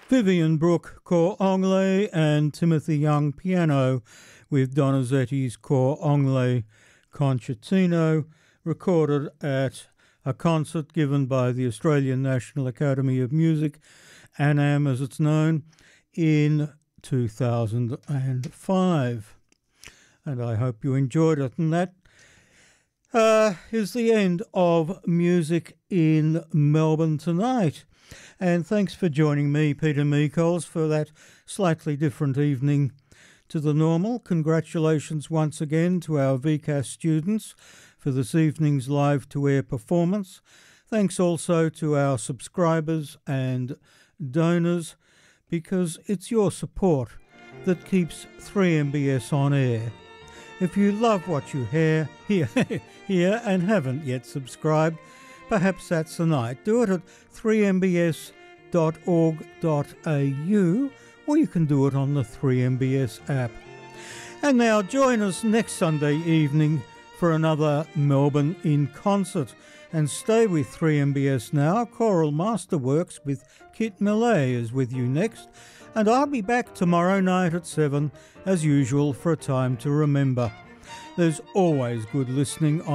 Vivian Brooke Cor Anglais and Timothy Young piano with Donizetti's Cor Anglais concertino, recorded at a concert given by the Australian National Academy of Music, ANAM as it's known, in 2005. And I hope you enjoyed it. And that is the end of Music in Melbourne tonight. And thanks for joining me, Peter Meikols, for that slightly different evening to the normal. Congratulations once again to our VCAS students for this evening's live-to-air performance. Thanks also to our subscribers and donors, because it's your support that keeps 3MBS on air. If you love what you hear and haven't yet subscribed, perhaps that's the night. Do it at 3mbs.org.au, or you can do it on the 3MBS app. And now join us next Sunday evening for another Melbourne in Concert. And stay with 3MBS now. Choral Masterworks with Kit Millay is with you next. And I'll be back tomorrow night at 7, as usual, for A Time to Remember. There's always good listening on